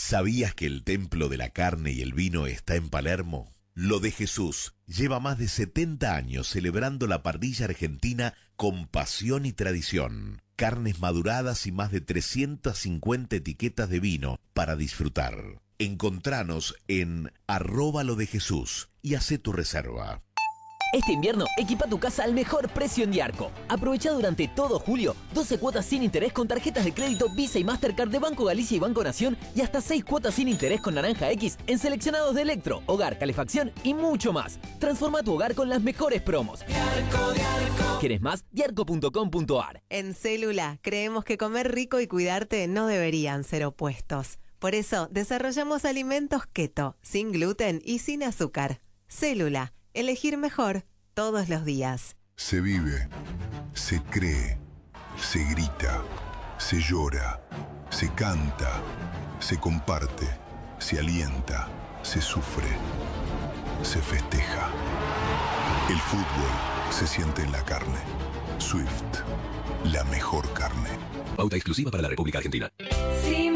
¿Sabías que el templo de la carne y el vino está en Palermo? Lo de Jesús lleva más de 70 años celebrando la parrilla argentina con pasión y tradición. Carnes maduradas y más de 350 etiquetas de vino para disfrutar. Encontranos en @lodejesús y hacé tu reserva. Este invierno, equipa tu casa al mejor precio en Diarco. Aprovecha durante todo julio 12 cuotas sin interés con tarjetas de crédito Visa y Mastercard de Banco Galicia y Banco Nación y hasta 6 cuotas sin interés con Naranja X en seleccionados de electro, hogar, calefacción y mucho más. Transforma tu hogar con las mejores promos. Diarco, Diarco. ¿Quieres más? Diarco.com.ar. En Célula creemos que comer rico y cuidarte no deberían ser opuestos. Por eso desarrollamos alimentos keto, sin gluten y sin azúcar. Célula. Elegir mejor todos los días. Se vive, se cree, se grita, se llora, se canta, se comparte, se alienta, se sufre, se festeja. El fútbol se siente en la carne. Swift, la mejor carne. Pauta exclusiva para la República Argentina. Si